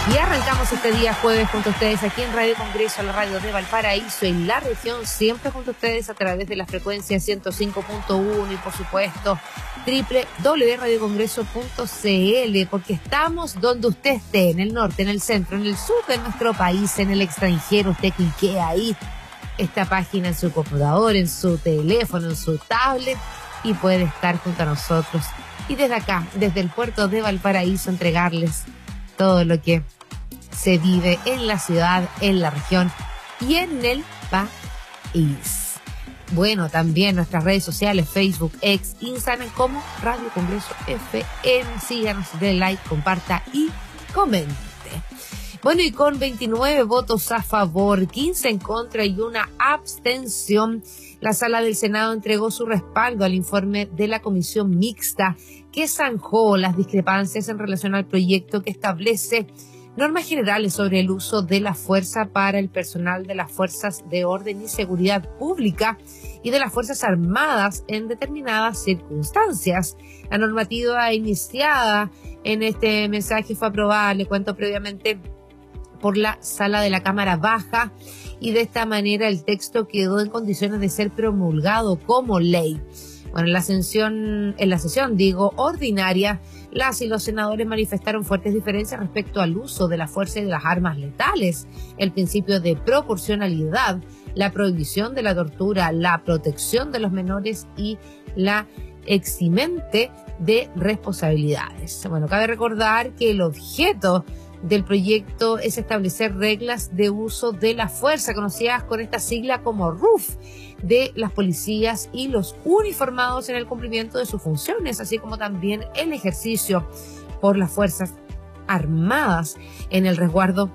Y arrancamos este día jueves junto a ustedes aquí en Radio Congreso, la radio de Valparaíso, en la región, siempre junto a ustedes a través de la frecuencia 105.1 y por supuesto www.radiocongreso.cl, porque estamos donde usted esté, en el norte, en el centro, en el sur de nuestro país, en el extranjero. Usted cliquee ahí esta página en su computador, en su teléfono, en su tablet y puede estar junto a nosotros. Y desde acá, desde el puerto de Valparaíso, entregarles todo lo que se vive en la ciudad, en la región y en el país. Bueno, también nuestras redes sociales, Facebook, X, Instagram, como Radio Congreso FM. Síganos, dé like, comparta y comente. Bueno, y con 29 votos a favor, 15 en contra y una abstención, la Sala del Senado entregó su respaldo al informe de la Comisión Mixta que zanjó las discrepancias en relación al proyecto que establece normas generales sobre el uso de la fuerza para el personal de las Fuerzas de Orden y Seguridad Pública y de las Fuerzas Armadas en determinadas circunstancias. La normativa iniciada en este mensaje fue aprobada, le cuento previamente, por la Sala de la Cámara Baja, y de esta manera el texto quedó en condiciones de ser promulgado como ley. Bueno, en la sesión ordinaria, las y los senadores manifestaron fuertes diferencias respecto al uso de la fuerza y de las armas letales, el principio de proporcionalidad, la prohibición de la tortura, la protección de los menores y la eximente de responsabilidades. Bueno, cabe recordar que el objeto del proyecto es establecer reglas de uso de la fuerza, conocidas con esta sigla como RUF, de las policías y los uniformados en el cumplimiento de sus funciones, así como también el ejercicio por las Fuerzas Armadas en el resguardo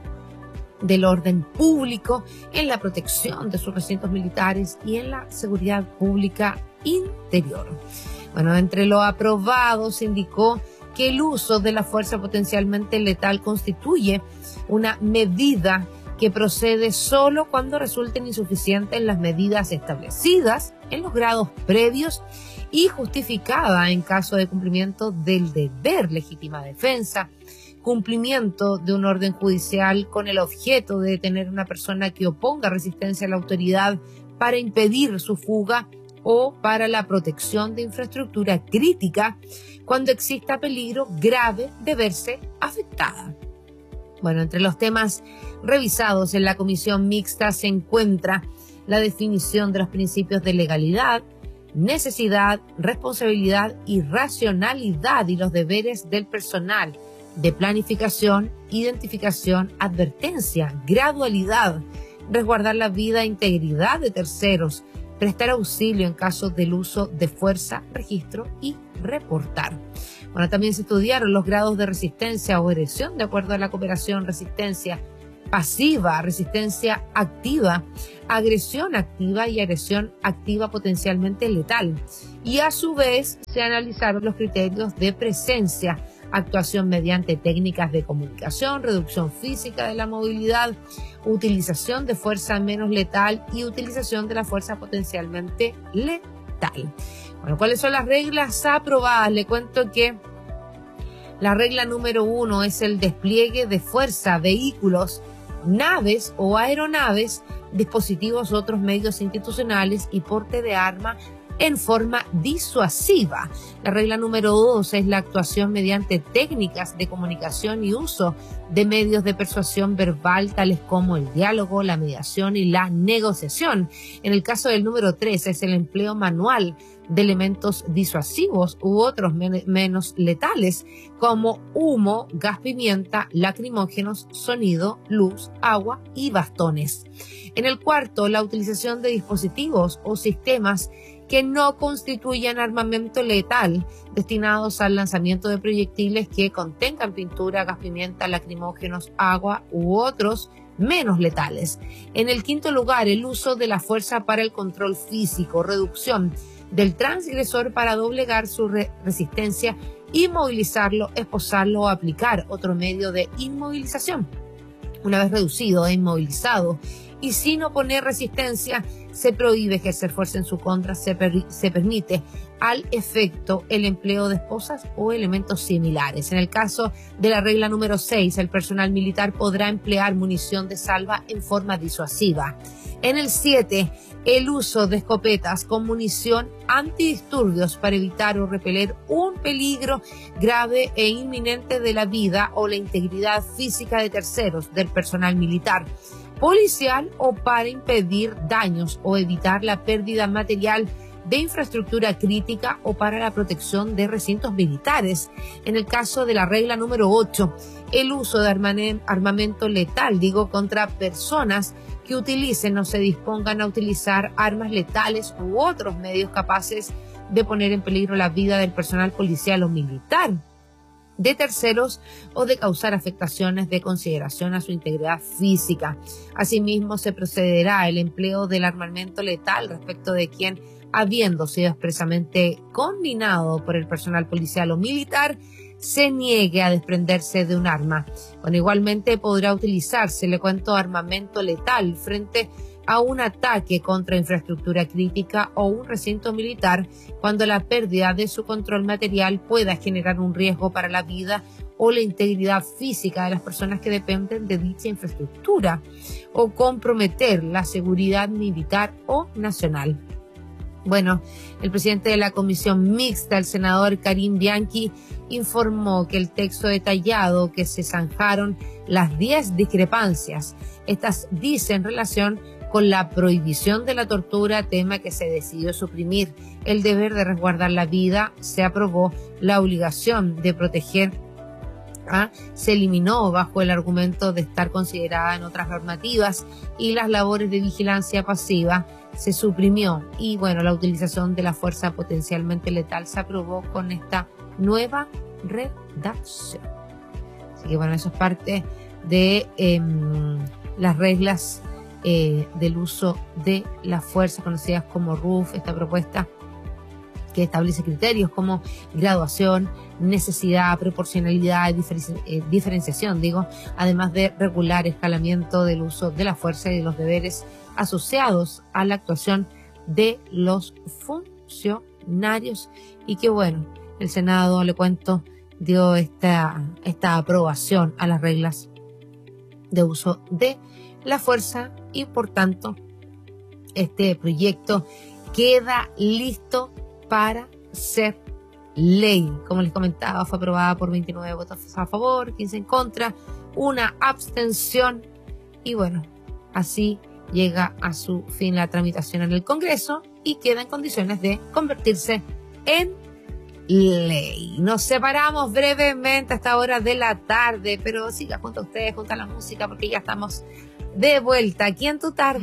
del orden público, en la protección de sus recintos militares y en la seguridad pública interior. Bueno, entre lo aprobado se indicó que el uso de la fuerza potencialmente letal constituye una medida que procede solo cuando resulten insuficientes las medidas establecidas en los grados previos y justificada en caso de cumplimiento del deber legítima defensa, cumplimiento de un orden judicial con el objeto de detener a una persona que oponga resistencia a la autoridad para impedir su fuga o para la protección de infraestructura crítica cuando exista peligro grave de verse afectada. Bueno, entre los temas revisados en la comisión mixta se encuentra la definición de los principios de legalidad, necesidad, responsabilidad y racionalidad y los deberes del personal de planificación, identificación, advertencia, gradualidad, resguardar la vida e integridad de terceros, prestar auxilio en caso del uso de fuerza, registro y reportar. Bueno, también se estudiaron los grados de resistencia o agresión de acuerdo a la cooperación, resistencia pasiva, resistencia activa, agresión activa y agresión activa potencialmente letal. Y a su vez se analizaron los criterios de presencia, actuación mediante técnicas de comunicación, reducción física de la movilidad, utilización de fuerza menos letal y utilización de la fuerza potencialmente letal. Bueno, ¿cuáles son las reglas aprobadas? Le cuento que la regla número 1 es el despliegue de fuerza, vehículos, naves o aeronaves, dispositivos u otros medios institucionales y porte de arma en forma disuasiva. La regla número 2 es la actuación mediante técnicas de comunicación y uso de medios de persuasión verbal tales como el diálogo, la mediación y la negociación. En el caso del número 3 es el empleo manual de elementos disuasivos u otros menos letales como humo, gas pimienta, lacrimógenos, sonido, luz, agua y bastones. En el cuarto, la utilización de dispositivos o sistemas que no constituyan armamento letal destinados al lanzamiento de proyectiles que contengan pintura, gas pimienta, lacrimógenos, agua u otros menos letales. En el quinto lugar, el uso de la fuerza para el control físico, reducción del transgresor para doblegar su resistencia, inmovilizarlo, esposarlo o aplicar otro medio de inmovilización. Una vez reducido e inmovilizado y sin oponer resistencia se prohíbe ejercer fuerza en su contra, se permite al efecto el empleo de esposas o elementos similares. En el caso de la regla número 6, el personal militar podrá emplear munición de salva en forma disuasiva. En el 7, el uso de escopetas con munición antidisturbios para evitar o repeler un peligro grave e inminente de la vida o la integridad física de terceros, del personal militar, policial o para impedir daños o evitar la pérdida material de infraestructura crítica o para la protección de recintos militares. En el caso de la regla número 8, el uso de armamento letal, contra personas que utilicen o se dispongan a utilizar armas letales u otros medios capaces de poner en peligro la vida del personal policial o militar, de terceros o de causar afectaciones de consideración a su integridad física. Asimismo, se procederá al empleo del armamento letal respecto de quien, habiendo sido expresamente conminado por el personal policial o militar, se niegue a desprenderse de un arma. Igualmente podrá utilizarse, armamento letal frente a un ataque contra infraestructura crítica o un recinto militar cuando la pérdida de su control material pueda generar un riesgo para la vida o la integridad física de las personas que dependen de dicha infraestructura o comprometer la seguridad militar o nacional. El presidente de la comisión mixta, el senador Karim Bianchi, informó que el texto detallado que se zanjaron las 10 discrepancias. Estas dicen relación con la prohibición de la tortura, tema que se decidió suprimir, el deber de resguardar la vida, se aprobó, la obligación de proteger se eliminó bajo el argumento de estar considerada en otras normativas y las labores de vigilancia pasiva se suprimió y la utilización de la fuerza potencialmente letal se aprobó con esta nueva redacción. Así que eso es parte de las reglas del uso de la fuerza conocidas como RUF, esta propuesta que establece criterios como graduación, necesidad, proporcionalidad, diferenciación, además de regular escalamiento del uso de la fuerza y de los deberes asociados a la actuación de los funcionarios. Y que el Senado, dio esta aprobación a las reglas de uso de la fuerza y por tanto este proyecto queda listo para ser ley. Como les comentaba, fue aprobada por 29 votos a favor, 15 en contra, una abstención y así llega a su fin la tramitación en el Congreso y queda en condiciones de convertirse en ley. Nos separamos brevemente a esta hora de la tarde, pero siga junto a ustedes, junto a la música, porque ya estamos de vuelta aquí en Tu Tarde.